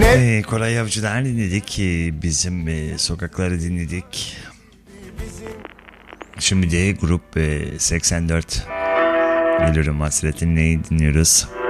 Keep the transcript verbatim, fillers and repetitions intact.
Ee, Koray Avcı'dan dinledik. Ee, bizim e, sokakları dinledik. Şimdi de grup e, seksen dört Ölürüm Hasretinle'yi dinliyoruz.